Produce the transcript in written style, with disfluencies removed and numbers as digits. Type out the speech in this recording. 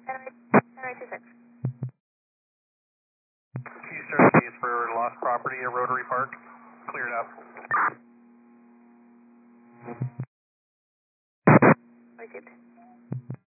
1026. Q services for lost property at Rotary Park. Cleared up. Wicked.